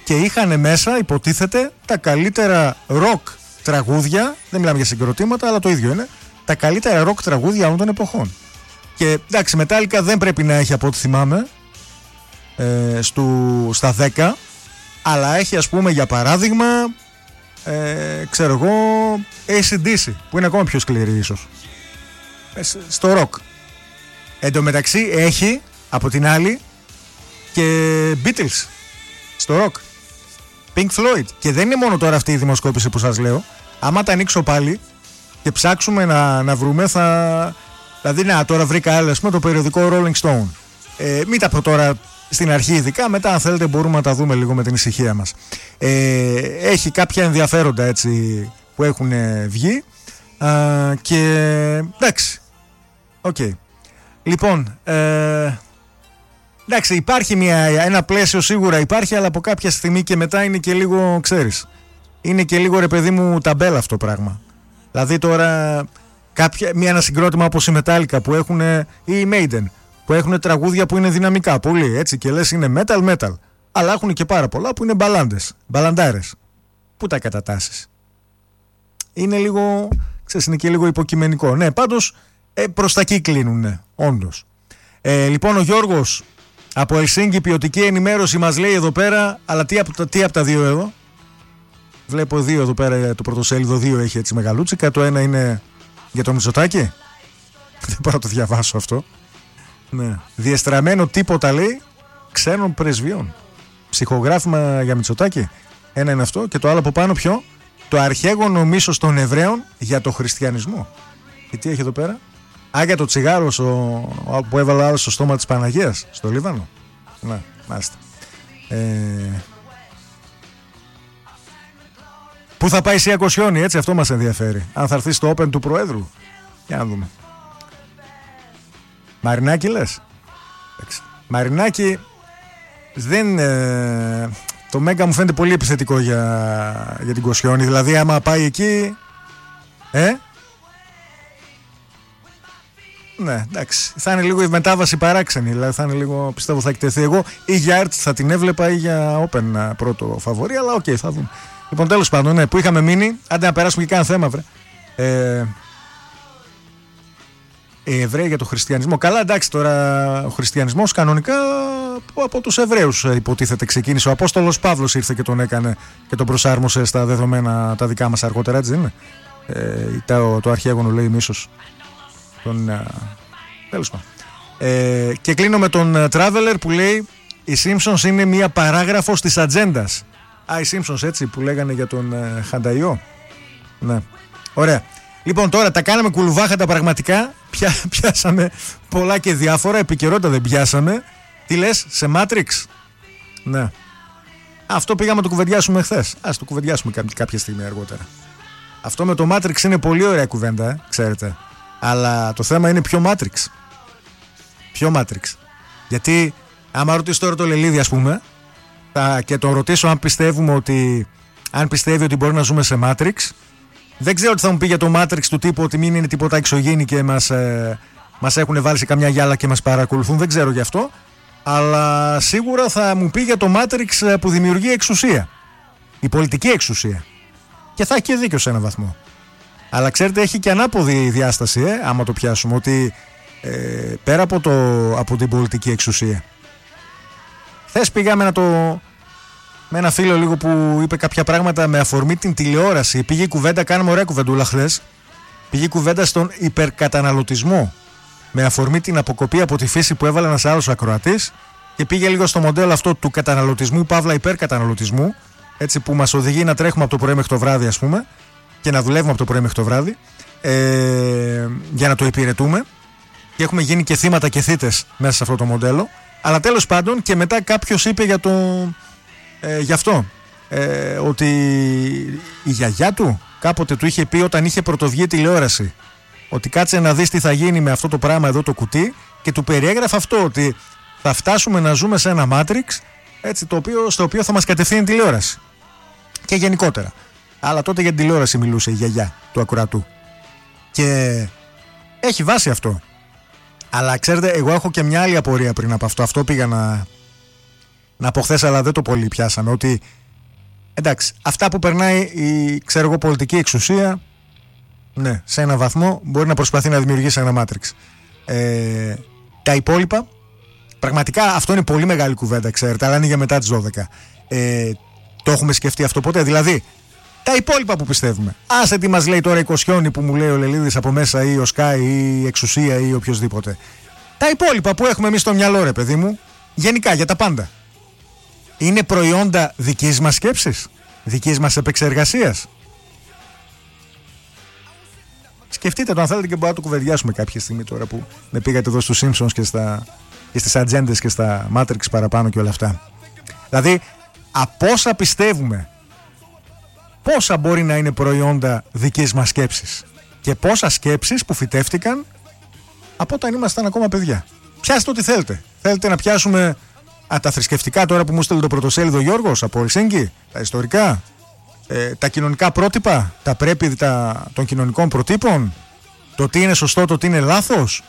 και είχαν μέσα, υποτίθεται, τα καλύτερα ροκ τραγούδια. Δεν μιλάμε για συγκροτήματα, αλλά το ίδιο είναι. Τα καλύτερα ροκ τραγούδια όλων των εποχών. Και εντάξει, Metallica δεν πρέπει να έχει, από ό,τι θυμάμαι, στα 10, αλλά έχει, ας πούμε, για παράδειγμα, ξέρω εγώ, AC/DC, που είναι ακόμα πιο σκληρή ίσως, στο ροκ. Εν τω μεταξύ έχει, από την άλλη, και Beatles στο ροκ, Pink Floyd. Και δεν είναι μόνο τώρα αυτή η δημοσκόπηση που σας λέω. Άμα τα ανοίξω πάλι και ψάξουμε να βρούμε, δηλαδή τώρα βρήκα άλλα, ας πούμε, το περιοδικό Rolling Stone. Μην τα πω τώρα στην αρχή ειδικά, μετά αν θέλετε μπορούμε να τα δούμε λίγο με την ησυχία μας. Έχει κάποια ενδιαφέροντα, έτσι, που έχουν βγει, και εντάξει, okay. Λοιπόν, εντάξει, υπάρχει ένα πλαίσιο, σίγουρα υπάρχει, αλλά από κάποια στιγμή και μετά είναι και λίγο, ξέρεις, είναι και λίγο, ρε παιδί μου, ταμπέλα αυτό το πράγμα. Δηλαδή τώρα ένα συγκρότημα όπως η Metallica που έχουν, ή η Maiden, που έχουν τραγούδια που είναι δυναμικά πολύ, έτσι, και λες είναι metal, αλλά έχουν και πάρα πολλά που είναι μπαλαντάρες. Πού τα κατατάσσεις? Είναι λίγο, ξέρεις, είναι και λίγο υποκειμενικό. Ναι, πάντως προς τα εκεί κλείνουνε, όντως. Λοιπόν, ο Γιώργος από Ελσίνκη, ποιοτική ενημέρωση μας λέει εδώ πέρα, αλλά τι από τα δύο εδώ? Βλέπω δύο εδώ πέρα, το πρωτοσέλιδο 2 έχει έτσι μεγαλούτσικα, το ένα είναι για το Μητσοτάκη. Δεν μπορώ να το διαβάσω αυτό. Ναι. Διεστραμμένο τίποτα, λέει, ξένων πρεσβειών. Ψυχογράφημα για Μητσοτάκη. Ένα είναι αυτό, και το άλλο από πάνω ποιο? Το αρχαίγωνο μίσος των Εβραίων για το χριστιανισμό. Και τι έχει εδώ πέρα? Για το τσιγάρο που έβαλε άλλο στο στόμα της Παναγίας στο Λίβανο. Ναι, μάλιστα. Πού θα πάει η Σία Κοσιόνη, έτσι, αυτό μας ενδιαφέρει. Αν θα έρθει στο Open του Προέδρου. Για να δούμε. Μαρινάκη λες? Μαρινάκη δεν... το Μέγκα μου φαίνεται πολύ επιθετικό για την Κοσιόνη. Δηλαδή άμα πάει εκεί... Ναι, εντάξει. Θα είναι λίγο η μετάβαση παράξενη. Δηλαδή θα είναι λίγο, πιστεύω, θα εκτεθεί. Εγώ ή για ΕΡΤ θα την έβλεπα ή για Open πρώτο φαβορί, αλλά οκ, θα δούμε. Λοιπόν, τέλος πάντων, ναι, που είχαμε μείνει. Άντε να περάσουμε και κάνα θέμα, βρε. Οι Εβραίοι για το χριστιανισμό. Καλά, εντάξει, τώρα ο χριστιανισμός κανονικά από τους Εβραίους υποτίθεται ξεκίνησε. Ο Απόστολος Παύλος ήρθε και τον έκανε και τον προσάρμοσε στα δεδομένα τα δικά μας αργότερα, έτσι δεν είναι? Το αρχαίγωνο, λέει, μίσος. Τέλος πάντων. Και κλείνω με τον Traveler που λέει οι Simpsons είναι μία παράγραφος της ατζέντας. Οι Simpsons, έτσι, που λέγανε για τον Χανταϊό. Ναι, ωραία. Λοιπόν, τώρα τα κάναμε κουλουβάχατα πραγματικά. Πιάσαμε πολλά και διάφορα. Επικαιρότητα δεν πιάσαμε. Τι λες, σε Matrix? Ναι. Αυτό πήγαμε να το κουβεντιάσουμε χθες. Ας το κουβεντιάσουμε κάποια στιγμή αργότερα. Αυτό με το Matrix είναι πολύ ωραία κουβέντα, ξέρετε. Αλλά το θέμα είναι ποιο Matrix. Ποιο Matrix? Γιατί άμα ρωτήσω τώρα το Λελίδη, ας πούμε, και τον ρωτήσω αν πιστεύει ότι μπορεί να ζούμε σε Matrix, δεν ξέρω τι θα μου πει για το Matrix του τύπου ότι μην είναι τίποτα εξωγήινοι και μας έχουν βάλει σε καμιά γυάλα και μας παρακολουθούν. Δεν ξέρω γι' αυτό. Αλλά σίγουρα θα μου πει για το Matrix που δημιουργεί εξουσία. Η πολιτική εξουσία. Και θα έχει και δίκιο σε έναν βαθμό. Αλλά ξέρετε, έχει και ανάποδη διάσταση, άμα το πιάσουμε, ότι πέρα από την πολιτική εξουσία. Χθες πήγαμε με ένα φίλο λίγο που είπε κάποια πράγματα με αφορμή την τηλεόραση. Πήγε η κουβέντα, κάναμε ωραία κουβεντούλα χθες. Πήγε η κουβέντα στον υπερκαταναλωτισμό. Με αφορμή την αποκοπή από τη φύση που έβαλε ένας άλλος ακροατής. Και πήγε λίγο στο μοντέλο αυτό του καταναλωτισμού, παύλα υπερκαταναλωτισμού. Έτσι, που μας οδηγεί να τρέχουμε από το πρωί μέχρι το βράδυ, ας πούμε. Και να δουλεύουμε από το πρωί μέχρι το βράδυ. Για να το υπηρετούμε. Και έχουμε γίνει και θύματα και θύτες μέσα σε αυτό το μοντέλο. Αλλά τέλος πάντων, και μετά κάποιος είπε γι' αυτό. Ότι η γιαγιά του κάποτε του είχε πει όταν είχε πρωτοβγεί τηλεόραση, ότι κάτσε να δεις τι θα γίνει με αυτό το πράγμα εδώ το κουτί, και του περιέγραφε αυτό, ότι θα φτάσουμε να ζούμε σε ένα Matrix, έτσι, στο οποίο θα μας κατευθύνει τηλεόραση. Και γενικότερα. Αλλά τότε για την τηλεόραση μιλούσε η γιαγιά του ακροατού. Και έχει βάση αυτό. Αλλά ξέρετε, εγώ έχω και μια άλλη απορία πριν από αυτό. Αυτό πήγα από χθες, αλλά δεν το πολύ πιάσαμε. Ότι εντάξει, αυτά που περνάει η πολιτική εξουσία, ναι, σε ένα βαθμό μπορεί να προσπαθεί να δημιουργήσει ένα Matrix. Τα υπόλοιπα, πραγματικά αυτό είναι πολύ μεγάλη κουβέντα, ξέρετε, αλλά είναι για μετά τις 12. Το έχουμε σκεφτεί αυτό ποτέ? Δηλαδή, τα υπόλοιπα που πιστεύουμε. Άσε τι μας λέει τώρα η Κοσιόνη που μου λέει ο Λελίδης από μέσα, ή ο Σκάι ή η εξουσία ή οποιοδήποτε. Τα υπόλοιπα που έχουμε εμείς στο μυαλό, ρε παιδί μου, γενικά για τα πάντα, είναι προϊόντα δικής μας σκέψης, δικής μας επεξεργασίας? Σκεφτείτε το, αν θέλετε, και μπορούμε να το κουβεντιάσουμε κάποια στιγμή τώρα που με πήγατε εδώ στους Simpsons και στις ατζέντες και στα Matrix παραπάνω και όλα αυτά. Δηλαδή, από όσα πιστεύουμε, πόσα μπορεί να είναι προϊόντα δικής μας σκέψης και πόσα σκέψεις που φυτεύτηκαν από όταν ήμασταν ακόμα παιδιά. Πιάστε ό,τι θέλετε. Θέλετε να πιάσουμε τα θρησκευτικά, τώρα που μου στέλνει το πρωτοσέλιδο Γιώργος από Ελσίνκι, τα ιστορικά, τα κοινωνικά πρότυπα, τα πρέπει των κοινωνικών προτύπων, το τι είναι σωστό, το τι είναι λάθος.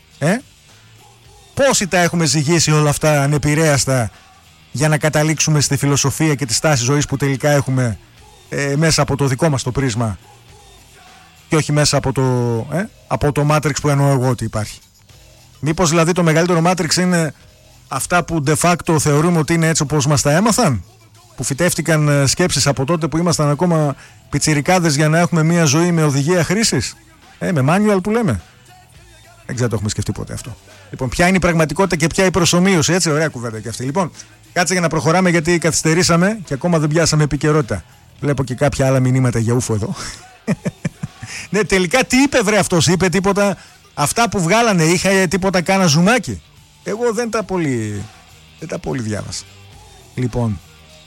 Πόσοι τα έχουμε ζυγίσει όλα αυτά ανεπηρέαστα για να καταλήξουμε στη φιλοσοφία και τη στάση ζωής που τελικά έχουμε μέσα από το δικό μας το πρίσμα και όχι μέσα από το Matrix που εννοώ εγώ ότι υπάρχει. Μήπως δηλαδή το μεγαλύτερο Matrix είναι αυτά που de facto θεωρούμε ότι είναι έτσι όπως μας τα έμαθαν, που φυτεύτηκαν σκέψεις από τότε που ήμασταν ακόμα πιτσιρικάδες για να έχουμε μια ζωή με οδηγία χρήσης, με manual που λέμε? Δεν ξέρω, το έχουμε σκεφτεί ποτέ αυτό. Λοιπόν, ποια είναι η πραγματικότητα και ποια η προσομοίωση? Έτσι, ωραία κουβέντα και αυτή. Λοιπόν, κάτσε για να προχωράμε, γιατί καθυστερήσαμε και ακόμα δεν πιάσαμε επικαιρότητα. Βλέπω και κάποια άλλα μηνύματα για ούφο εδώ. Ναι, τελικά τι είπε βρε αυτός? Είπε τίποτα? Αυτά που βγάλανε, είχα τίποτα κάνα ζουμάκι? Εγώ δεν τα πολύ διάβασα. Λοιπόν,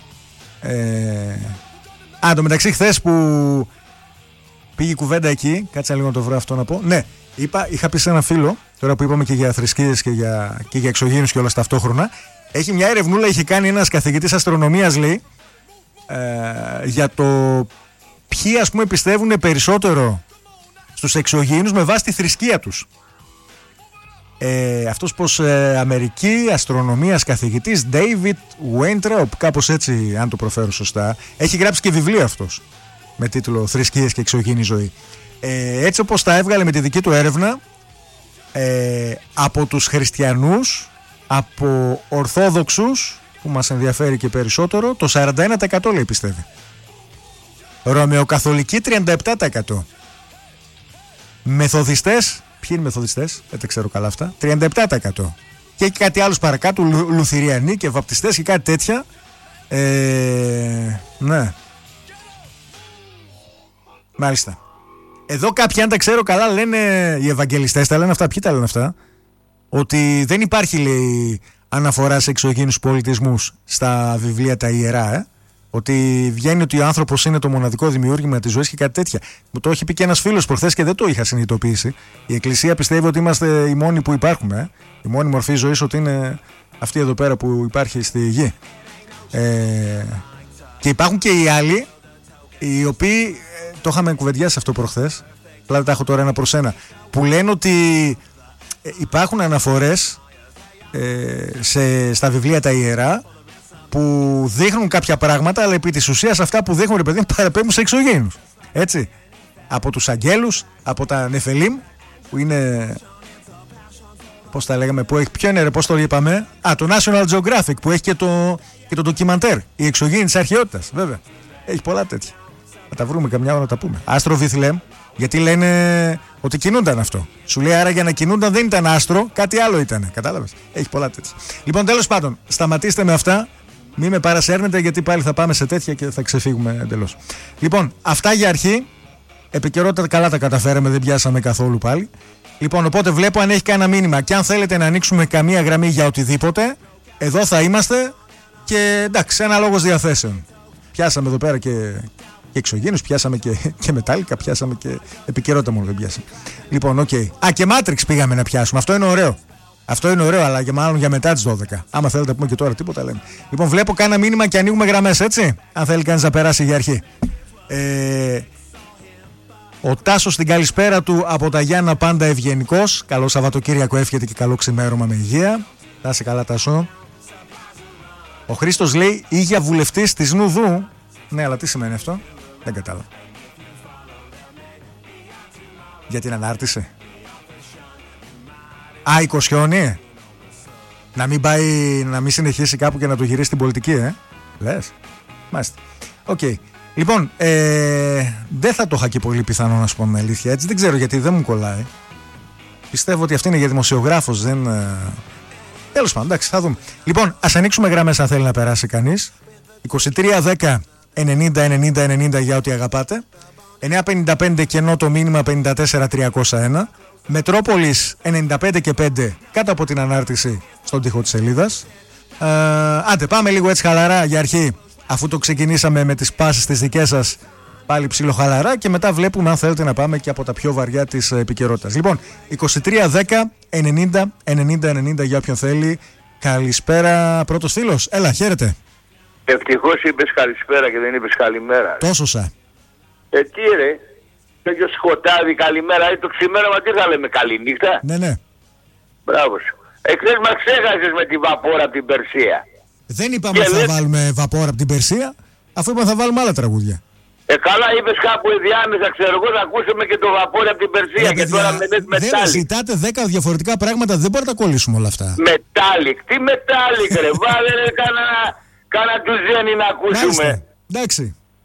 το μεταξύ χθες που πήγε η κουβέντα εκεί, κάτσε λίγο να το βρω αυτό να πω. Ναι, είχα πει σε ένα φίλο, τώρα που είπαμε και για θρησκείες και για εξωγήινους και όλα ταυτόχρονα, έχει μια ερευνούλα, είχε κάνει ένας καθηγητής αστρονομίας, λέει, για το ποιοι, ας πούμε, πιστεύουν περισσότερο στους εξωγήινους με βάση τη θρησκεία τους. Αυτός πως Αμερική αστρονομίας καθηγητής David Weintraub, κάπως έτσι αν το προφέρω σωστά, έχει γράψει και βιβλίο αυτός με τίτλο «Θρησκείες και εξωγήινη ζωή». Έτσι όπως τα έβγαλε με τη δική του έρευνα, από τους χριστιανούς, από ορθόδοξους, που μας ενδιαφέρει και περισσότερο, το 41% λέει πιστεύει. Ρωμαιοκαθολικοί 37%. Μεθοδιστές, ποιοι είναι μεθοδιστές, δεν τα ξέρω καλά αυτά, 37%. Και έχει κάτι άλλους παρακάτω, λουθυριανοί και βαπτιστές και κάτι τέτοια. Ναι. Μάλιστα. Εδώ κάποιοι, αν τα ξέρω καλά, λένε, οι Ευαγγελιστές τα λένε αυτά. Ποιοι τα λένε αυτά? Ότι δεν υπάρχει, λέει, αναφορά σε εξωγήινους πολιτισμούς στα βιβλία τα ιερά, Ότι βγαίνει ότι ο άνθρωπος είναι το μοναδικό δημιούργημα της ζωής και κάτι τέτοια. Μου το έχει πει και ένας φίλος προχθές και δεν το είχα συνειδητοποιήσει. Η Εκκλησία πιστεύει ότι είμαστε οι μόνοι που υπάρχουμε. Η μόνη μορφή ζωής ότι είναι αυτή εδώ πέρα που υπάρχει στη γη. Και υπάρχουν και οι άλλοι, οι οποίοι, το είχαμε κουβεντιάσει αυτό προχθές, δηλαδή τα έχω τώρα ένα προς ένα, που λένε ότι υπάρχουν αναφορές στα βιβλία τα ιερά που δείχνουν κάποια πράγματα, αλλά επί της ουσίας αυτά που δείχνουν, ρε παιδί, παραπέμπουν σε εξωγήινους. Έτσι. Από τους αγγέλους, από τα νεφελίμ, που είναι, πώς τα λέγαμε, που έχει, ποιο είναι, ρε, πώς το είπαμε, το National Geographic, που έχει και το ντοκιμαντέρ, η εξωγήινη της αρχαιότητας, βέβαια. Έχει πολλά τέτοια. Θα τα βρούμε καμιά ώρα να τα πούμε. Άστρο Βιθλέμ, γιατί λένε ότι κινούνταν αυτό. Σου λέει, άρα για να κινούνταν δεν ήταν άστρο, κάτι άλλο ήταν. Κατάλαβες. Έχει πολλά τέτοια. Λοιπόν, τέλος πάντων, σταματήστε με αυτά. Μην με παρασέρνετε, γιατί πάλι θα πάμε σε τέτοια και θα ξεφύγουμε εντελώς. Λοιπόν, αυτά για αρχή. Επικαιρότητα καλά τα καταφέραμε, δεν πιάσαμε καθόλου πάλι. Λοιπόν, οπότε βλέπω αν έχει κανένα μήνυμα και αν θέλετε να ανοίξουμε καμία γραμμή για οτιδήποτε, εδώ θα είμαστε. Και εντάξει, ένα λόγος διαθέσεων. Πιάσαμε εδώ πέρα και εξωγήινους, πιάσαμε και μετάλλικα, πιάσαμε και επικαιρότητα μόνο δεν πιάσαμε. Λοιπόν, οκ. Και Matrix πήγαμε να πιάσουμε. Αυτό είναι ωραίο. Αυτό είναι ωραίο, αλλά και μάλλον για μετά τις 12. Άμα θέλετε να πούμε και τώρα τίποτα λέμε. Λοιπόν, βλέπω κάνα μήνυμα και ανοίγουμε γραμμές, έτσι. Αν θέλει κανείς να περάσει για αρχή. Ο Τάσος στην καλησπέρα του από τα Γιάννα, πάντα ευγενικός. Καλό Σαββατοκύριακο εύχεται και καλό ξημέρωμα με υγεία. Να είσαι καλά, Τάσο. Ο Χρήστος λέει Ήγια βουλευτής της Νουδού. Ναι, αλλά τι σημαίνει αυτό? Δεν κατάλαβα. Για την ανάρτηση. Α, η Κοσιόνη. Να μην πάει, να μην συνεχίσει κάπου και να το γυρίσει την πολιτική, Λες. Μάλιστα. Οκ. Λοιπόν, δεν θα το είχα και πολύ πιθανό να σου πω με αλήθεια. Έτσι δεν ξέρω γιατί δεν μου κολλάει. Πιστεύω ότι αυτή είναι για δημοσιογράφος, δεν... Τέλος πάντων, εντάξει, θα δούμε. Λοιπόν, ας ανοίξουμε γραμμές αν θέλει να περάσει κανείς. 23 10 90 90 90 για ό,τι αγαπάτε. 955 κενό το μήνυμα 54 301. Μετρόπολης 95 και 5 κάτω από την ανάρτηση στον τοίχο της σελίδας. Άντε, πάμε λίγο έτσι χαλαρά για αρχή. Αφού το ξεκινήσαμε με τις πάσεις τις δικές σας, πάλι ψιλοχαλαρά, και μετά βλέπουμε αν θέλετε να πάμε και από τα πιο βαριά της επικαιρότητας. Λοιπόν, 23 10 90 90 90 για όποιον θέλει. Καλησπέρα, πρώτος φίλος. Έλα, χαίρετε. Ευτυχώς είπες καλησπέρα και δεν είπες καλημέρα. Τόσο σα. Τι ρε, τέτοιο σκοτάδι, καλημέρα, το ξημέρωμα τι θα λέμε, καληνύχτα. Ναι. Μπράβο σου. Εχθές μας ξέχασες με τη βαπόρα από την Περσία. Δεν είπαμε ότι θα βάλουμε βαπόρα από την Περσία, αφού είπαμε θα βάλουμε άλλα τραγούδια. Καλά είπες κάπου ενδιάμεσα, ξέρω εγώ, θα ακούσουμε και το βαπόρι από την Περσία. Και παιδιά, τώρα με λες Metallic. Δεν ζητάτε 10 διαφορετικά πράγματα, δεν μπορείτε να κολλήσουμε όλα αυτά. Metallic, τι Metallic ρε, βάλε ρε κάνα τουζένι να ακούσουμε. Μάλιστα, εντάξει.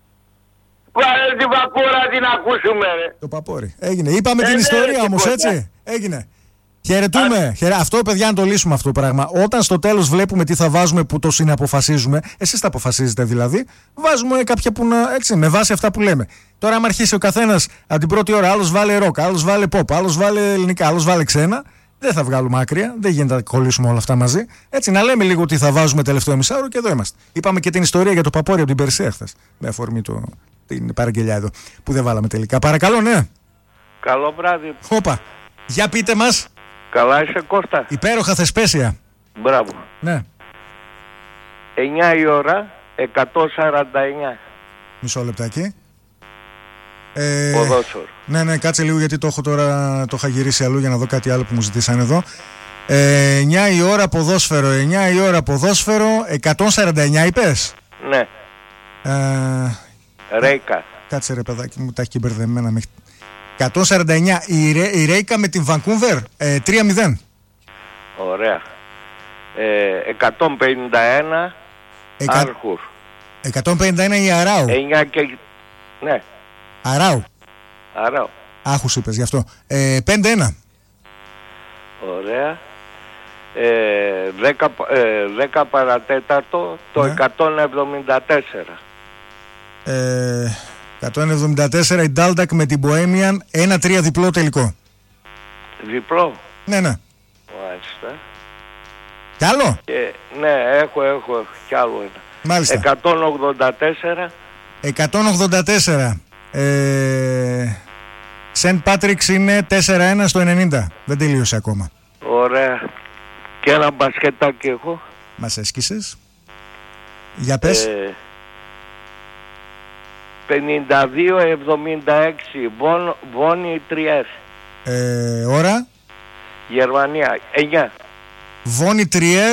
Βάλε τη βαπόρα την ακούσουμε ρε. Το παπόρι, έγινε. Είπαμε την ιστορία όμως, έτσι. Έγινε. Χαιρετούμε. Αυτό, παιδιά, να το λύσουμε αυτό το πράγμα. Όταν στο τέλος βλέπουμε τι θα βάζουμε που το συναποφασίζουμε, εσείς τα αποφασίζετε δηλαδή, βάζουμε κάποια που να. Έτσι, με βάση αυτά που λέμε. Τώρα, άμα αρχίσει ο καθένας από την πρώτη ώρα, άλλος βάλε ροκ, άλλος βάλε pop, άλλος βάλε ελληνικά, άλλος βάλε ξένα, δεν θα βγάλουμε άκρια. Δεν γίνεται να κολλήσουμε όλα αυτά μαζί. Έτσι, να λέμε λίγο τι θα βάζουμε τελευταίο μισάωρο και εδώ είμαστε. Είπαμε και την ιστορία για το παπόρι από την Περσία χθες. Με αφορμή την παραγγελιά εδώ που δεν βάλαμε τελικά. Παρακαλώ, ναι. Καλό βράδυ. Όπα. Για πείτε μας. Καλά είσαι Κώστα? Υπέροχα Θεσπέσια. Μπράβο. Ναι. 9 η ώρα, 149. Μισό λεπτάκι. Ποδόσφαιρο. Ναι, κάτσε λίγο γιατί το έχω τώρα, το είχα γυρίσει αλλού για να δω κάτι άλλο που μου ζητήσαν εδώ. 9 η ώρα ποδόσφαιρο, 9 η ώρα ποδόσφαιρο, 149 είπες? Ναι. Ρέικα. Κάτσε ρε παιδάκι μου, τα έχει και μπερδεμένα μέχρι... 149, η Ρέικα με την Βανκούβερ, 3-0. Ωραία. 151 Άρχουρ. 151 η Αράου. 9 και... Ναι. Αράου. Άχους είπες γι' αυτό. 5-1. Ωραία. 10 παρατέταρτο το ναι. 174. 174 η Ντάλτακ με την Bohemian, 1-3 διπλό τελικό. Διπλό? Ναι. Μάλιστα. Κι άλλο? Ναι, έχω κι άλλο ένα. Μάλιστα. 184. Σεντ Πάτριξ είναι 4-1 στο 90. Δεν τελείωσε ακόμα. Ωραία. Και ένα μπασκετάκι έχω. Μας έσκησες. Για πες. 52-76 Βόνι Τριέρ. Ώρα? Γερμανία 9. Βόνι Τριέρ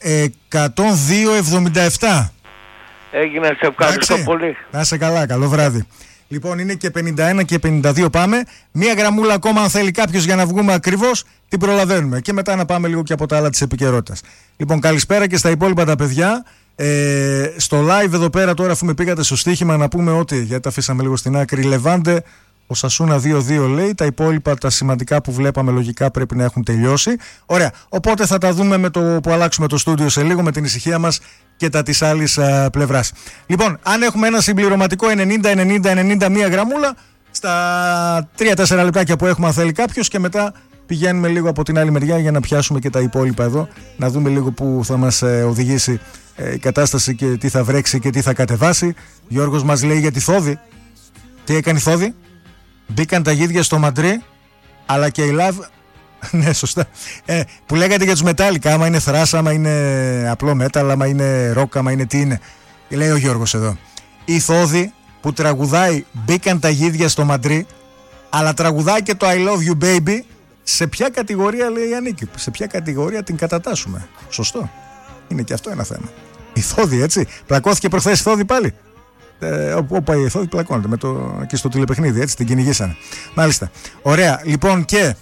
102-77. Έγινε, σε ευχαριστώ πολύ. Να είσαι καλά, καλό βράδυ. Λοιπόν, είναι και 51 και 52 πάμε. Μία γραμμούλα ακόμα αν θέλει κάποιος για να βγούμε ακριβώς, την προλαβαίνουμε. Και μετά να πάμε λίγο και από τα άλλα της επικαιρότητας. Λοιπόν, καλησπέρα και στα υπόλοιπα τα παιδιά. Στο live εδώ πέρα τώρα, αφού με πήγατε στο στοίχημα, να πούμε ότι, γιατί τα αφήσαμε λίγο στην άκρη, Λεβάντε, ο Σασούνα 2-2 λέει. Τα υπόλοιπα, τα σημαντικά που βλέπαμε λογικά πρέπει να έχουν τελειώσει. Ωραία, οπότε θα τα δούμε με το που αλλάξουμε το στούντιο σε λίγο, με την ησυχία μας και τα της άλλης πλευράς. Λοιπόν, αν έχουμε ένα συμπληρωματικό 90-90-90 μία γραμμούλα, στα 3-4 λεπτάκια που έχουμε αν θέλει κάποιος, και μετά πηγαίνουμε λίγο από την άλλη μεριά για να πιάσουμε και τα υπόλοιπα εδώ, να δούμε λίγο που θα μας οδηγήσει η κατάσταση και τι θα βρέξει και τι θα κατεβάσει. Γιώργος μας λέει για τη Θόδη. Τι έκανε η Θόδη? Μπήκαν τα γίδια στο Μαντρί, αλλά και η Love. Ναι, σωστά. Που λέγατε για τους Metallica, άμα είναι θράσα, άμα είναι απλό metal, άμα είναι rock, άμα είναι τι είναι. Λέει ο Γιώργος εδώ. Η Θόδη που τραγουδάει Μπήκαν τα γίδια στο Μαντρί, αλλά τραγουδάει και το I love you baby, σε ποια κατηγορία λέει ανήκει? Σε ποια κατηγορία την κατατάσσουμε? Σωστό. Είναι και αυτό ένα θέμα. Η Θόδη, έτσι. Πλακώθηκε προχθές η Θόδη πάλι. Όπου πάει η Θόδη, πλακώνεται και στο τηλεπαιχνίδι, έτσι. Την κυνηγήσανε. Μάλιστα. Ωραία. Λοιπόν, και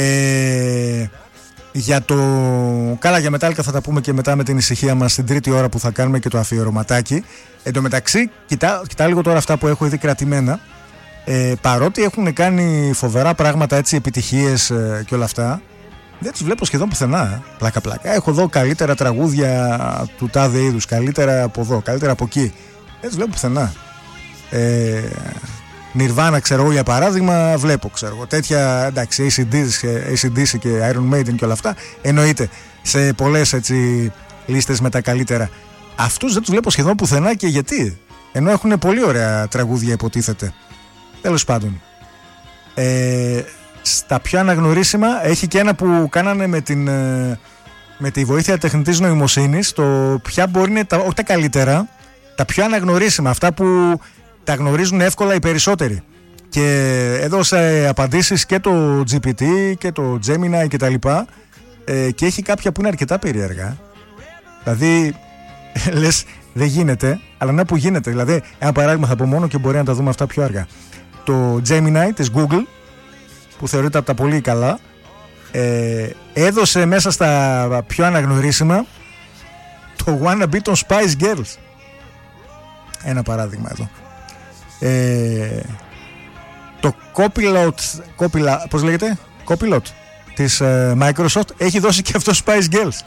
για το. Καλά, για Metallica θα τα πούμε και μετά με την ησυχία μας στην τρίτη ώρα που θα κάνουμε και το αφιερωματάκι. Εν τω μεταξύ, κοιτά λίγο τώρα αυτά που έχω ήδη κρατημένα. Παρότι έχουν κάνει φοβερά πράγματα, έτσι, επιτυχίες και όλα αυτά, δεν τους βλέπω σχεδόν πουθενά. Πλάκα. Έχω εδώ καλύτερα τραγούδια του τάδε είδους, καλύτερα από εδώ, καλύτερα από εκεί. Δεν τους βλέπω πουθενά. Nirvana, ξέρω εγώ, για παράδειγμα, βλέπω, ξέρω εγώ. Τέτοια, εντάξει, AC/DC και Iron Maiden και όλα αυτά, εννοείται σε πολλές, έτσι, λίστες με τα καλύτερα. Αυτούς δεν τους βλέπω σχεδόν πουθενά, και γιατί? Ενώ έχουν πολύ ωραία τραγούδια, υποτίθεται. Τέλος πάντων. Στα πιο αναγνωρίσιμα έχει και ένα που κάνανε με τη βοήθεια τεχνητής νοημοσύνης, το ποια μπορεί να είναι όχι τα καλύτερα, τα πιο αναγνωρίσιμα, αυτά που τα γνωρίζουν εύκολα οι περισσότεροι. Και έδωσε απαντήσεις και το GPT και το Gemini και τα λοιπά, και έχει κάποια που είναι αρκετά περίεργα. Δηλαδή λες δεν γίνεται, αλλά να που γίνεται. Δηλαδή ένα παράδειγμα θα πω μόνο και μπορεί να τα δούμε αυτά πιο αργά. Το Gemini της Google, που θεωρείται από τα πολύ καλά, έδωσε μέσα στα πιο αναγνωρίσιμα το Wannabe των Spice Girls. Ένα παράδειγμα εδώ. Το Copilot, πώς λέγεται? Copilot της Microsoft έχει δώσει και αυτό Spice Girls.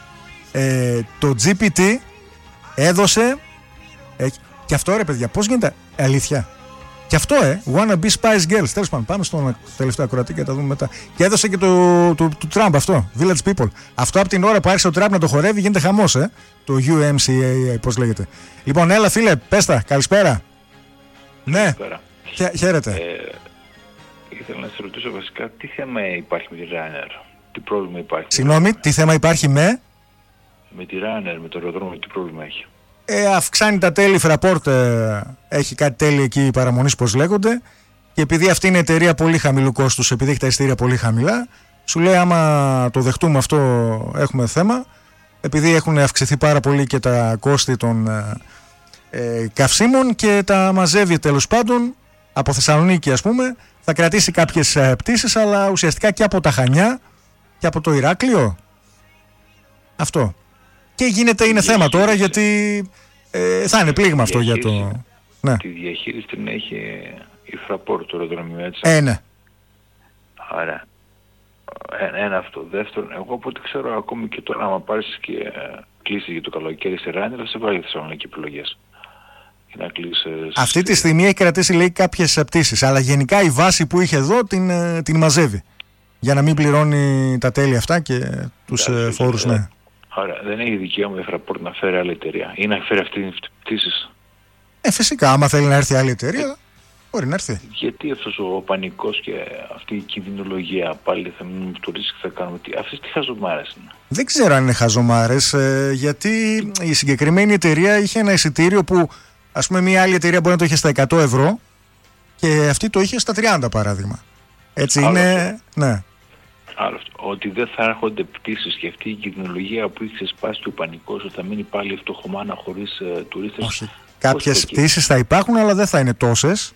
Το GPT έδωσε και αυτό, ρε παιδιά, πώς γίνεται? Αλήθεια. Και αυτό, Wannabe Spice Girls. Τέλος πάντων, πάμε στον τελευταίο ακροατή και τα δούμε μετά. Και έδωσε και του Trump αυτό, Village People. Αυτό από την ώρα που άρχισε ο Trump να το χορεύει γίνεται χαμός, το UMCA, πώς λέγεται. Λοιπόν, έλα φίλε, πες τα, καλησπέρα. Ναι, χαίρετε. Ήθελα να σε ρωτήσω βασικά τι θέμα υπάρχει με τη Ryanair, τι πρόβλημα υπάρχει? Συγγνώμη, τι θέμα υπάρχει με τη Ryanair, με το αεροδρόμιο, τι πρόβλημα έχει? Αυξάνει τα τέλη, Fraport έχει κάτι τέλη εκεί παραμονής, πώς λέγονται, και επειδή αυτή είναι εταιρεία πολύ χαμηλού κόστους, επειδή έχει τα εισιτήρια πολύ χαμηλά, σου λέει άμα το δεχτούμε αυτό έχουμε θέμα, επειδή έχουν αυξηθεί πάρα πολύ και τα κόστη των καυσίμων και τα μαζεύει τέλος πάντων από Θεσσαλονίκη, ας πούμε, θα κρατήσει κάποιες πτήσεις, αλλά ουσιαστικά και από τα Χανιά και από το Ηράκλειο. Αυτό. Και είναι θέμα τώρα, γιατί θα είναι πλήγμα αυτό για το... Ναι. Τη διαχείριση την έχει η Fraport, το αεροδρόμιο, έτσι. Ναι. Άρα, ένα αυτό. Δεύτερον, εγώ από ό,τι ξέρω, ακόμη και τώρα, άμα πάρεις και κλείσεις για το καλοκαίρι σε Ryanair, θα σε βάλει Θεσσαλονίκη επιλογές. Για να κλείσεις... Αυτή τη στιγμή έχει κρατήσει, λέει, κάποιες πτήσεις, αλλά γενικά η βάση που είχε εδώ την μαζεύει. Για να μην πληρώνει τα τέλη αυτά και τους φόρους, ναι. Άρα δεν έχει δικαίωμα η Fraport να φέρει άλλη εταιρεία ή να φέρει αυτή την πτήσεις? Φυσικά, άμα θέλει να έρθει άλλη εταιρεία, μπορεί να έρθει. Γιατί αυτός ο πανικός και αυτή η κινδυνολογία πάλι θα μείνουμε τουρίστες και θα κάνουμε αυτές τι χαζομάρες είναι? Δεν ξέρω αν είναι χαζομάρες, γιατί η συγκεκριμένη εταιρεία είχε ένα εισιτήριο που, ας πούμε, μια άλλη εταιρεία μπορεί να το είχε στα 100 ευρώ και αυτή το είχε στα 30, παράδειγμα. Έτσι άλλο είναι, αυτό. Ναι. Άλλο αυτό. Ότι δεν θα έρχονται πτήσεις και αυτή η κινδυνολογία που είχε σπάσει ο πανικός ότι θα μείνει πάλι φτωχομάνα χωρίς τουρίστες. Όχι. Κάποιες πτήσεις θα υπάρχουν, αλλά δεν θα είναι τόσες.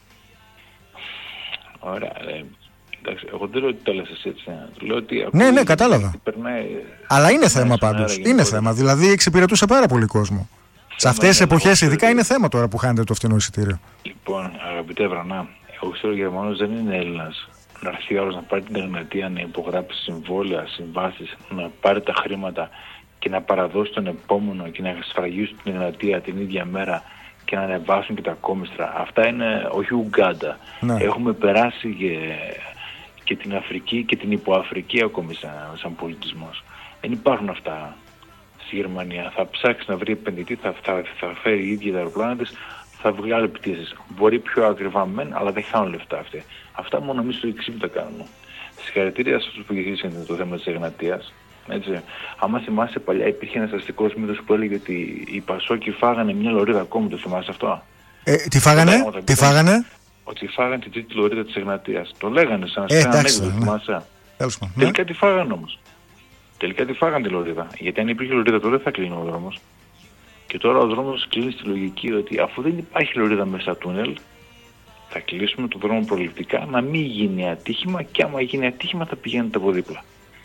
Ωραία. Εντάξει, εγώ δεν λέω ότι το λες εσύ έτσι. Λέω ότι ναι, κατάλαβα. Αλλά είναι θέμα πάντως. Είναι θέμα. Δηλαδή εξυπηρετούσε πάρα πολύ κόσμο. Σε αυτές τις εποχές ειδικά είναι θέμα τώρα που χάνεται το φθηνό εισιτήριο. Λοιπόν, αγαπητέ Βρανά, εγώ ξέρω ο Γερμανός δεν είναι Έλληνας. Να έρθει άλλος να πάρει την Εγνατία, να υπογράψει συμβόλαια, συμβάσεις, να πάρει τα χρήματα και να παραδώσει τον επόμενο και να σφραγίσει την Εγνατία την ίδια μέρα και να ανεβάσουν και τα κόμιστρα. Αυτά είναι όχι Ουγκάντα. Ναι. Έχουμε περάσει και την Αφρική και την Υποαφρική ακόμη σαν πολιτισμός. Δεν υπάρχουν αυτά στη Γερμανία. Θα ψάξει να βρει επενδυτή, θα φέρει η ίδια τα αεροπλάνα της, θα βγάλει πτήσεις. Μπορεί πιο ακριβά μεν, αλλά δεν χάνουν λεφτά αυτοί. Αυτά μόνο εμείς στο εξήμου τα κάνουμε. Συγχαρητήρια σε αυτούς που διαχειρίζονται το θέμα της Εγνατίας. Έτσι. Άμα θυμάσαι παλιά υπήρχε ένας αστικός μύθος που έλεγε ότι οι Πασόκοι φάγανε μια λωρίδα ακόμη, το θυμάσαι αυτό? Τι φάγανε? Ότι φάγανε την τρίτη λωρίδα της Εγνατίας. Το λέγανε σαν ανέκδοτο, θυμάσαι? Τελικά τη φάγανε όμως. Τελικά τη φάγανε τη λωρίδα. Γιατί αν υπήρχε λωρίδα τότε θα κλείνει ο δρόμος. Και τώρα ο δρόμος κλείνει στη λογική ότι αφού δεν υπάρχει λωρίδα μέσα στα τούνελ, θα κλείσουμε το δρόμο προληπτικά να μην γίνει ατύχημα, και άμα γίνει ατύχημα θα πηγαίνετε από δίπλα.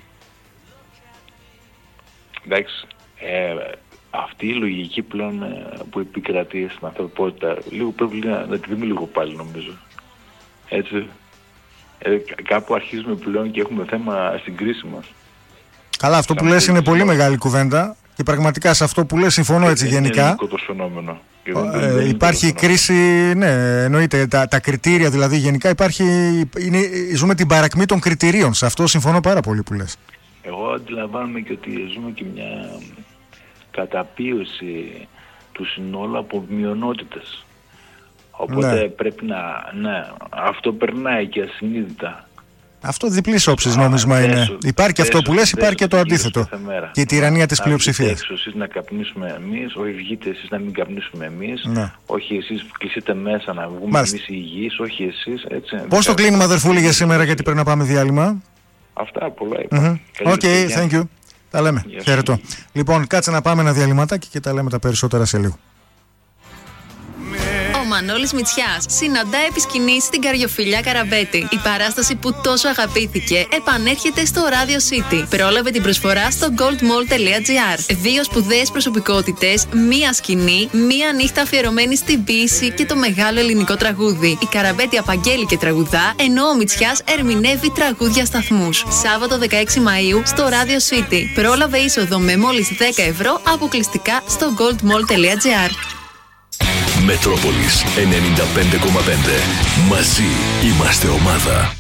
Εντάξει, αυτή η λογική πλέον που επικρατεί στην ανθρωπότητα, λίγο πρέπει να τη δούμε λίγο πάλι, νομίζω. Έτσι, κάπου αρχίζουμε πλέον και έχουμε θέμα στην κρίση μας. Καλά, αυτό που λες είναι πολύ μεγάλη κουβέντα και πραγματικά σε αυτό που λες συμφωνώ έτσι γενικά. Είναι το φαινόμενο. Υπάρχει κρίση, ναι, εννοείται. Τα κριτήρια δηλαδή γενικά υπάρχει, ζούμε την παρακμή των κριτηρίων. Σε αυτό συμφωνώ πάρα πολύ που λες. Εγώ αντιλαμβάνομαι και ότι ζούμε και μια καταπίωση του συνόλου από μειονότητες. Οπότε πρέπει να αυτό περνάει και ασυνείδητα. Αυτό διπλής όψης νόμισμα είναι. Υπάρχει και αυτό που λες, υπάρχει και το αντίθετο. Και η τυραννία της πλειοψηφίας. Έξω εσείς να καπνίσουμε εμείς, όχι βγείτε εσείς να μην καπνίσουμε εμείς, όχι εσείς κλειστείτε μέσα να βγούμε εμείς οι υγιείς, όχι εσείς. Έτσι. Πώς το κλείνουμε αδερφούλη για σήμερα, γιατί πρέπει να πάμε διάλειμμα? Αυτά πολλά είπα. Οκ, thank you. Τα λέμε. Χαιρετώ. Λοιπόν, κάτσε να πάμε ένα διαλυματάκι και τα λέμε τα περισσότερα σε λίγο. Ο Μανώλης Μητσιάς συναντά επί σκηνής στην Καριοφιλιά Καραμπέτη. Η παράσταση που τόσο αγαπήθηκε επανέρχεται στο Radio City. Πρόλαβε την προσφορά στο goldmall.gr. 2 σπουδαίες προσωπικότητες, μία σκηνή, μία νύχτα αφιερωμένη στην ποίηση και το μεγάλο ελληνικό τραγούδι. Η Καραμπέτη απαγγέλει και τραγουδά, ενώ ο Μητσιάς ερμηνεύει τραγούδια σταθμούς. Σάββατο 16 Μαΐου στο Radio City. Πρόλαβε είσοδο με μόλις 10 ευρώ αποκλειστικά στο goldmall.gr. Μετρόπολης 95,5. Μαζί είμαστε ομάδα.